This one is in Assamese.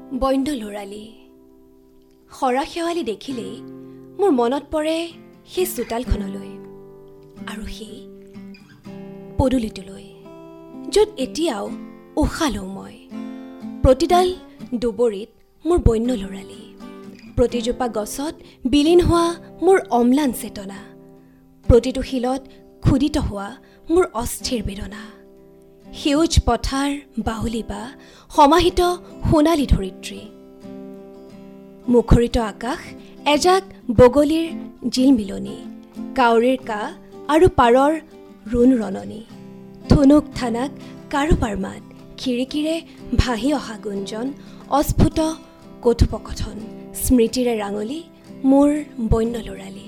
বন্য লৰালি সৰা শেৱালি দেখিলেই মোৰ মনত পৰে সেই চোতালখনলৈ আৰু সেই পদূলিটোলৈ, য'ত এতিয়াও উশাহ লওঁ মই। প্ৰতিডাল দুবৰিত মোৰ বন্য লৰালি, প্ৰতিজোপা গছত বিলীন হোৱা মোৰ অম্লান চেতনা, প্ৰতিটো শিলত খোদিত হোৱা মোৰ অস্থিৰ বেদনা। সেউজ পথাৰ বাহুলি বা সমাহিত সোণালী ধৰিত্ৰী, মুখৰিত আকাশ এজাক বগলীৰ জিলমিলনি, কাউৰীৰ কা আৰু পাৰৰ ৰোণ ৰণনি, থুনুক থানাক কাৰোবাৰ মাত, খিৰিকীৰে ভাহি অহা গুঞ্জন, অস্ফুট কথোপকথন, স্মৃতিৰে ৰাঙলি মোৰ বন্য লৰালি।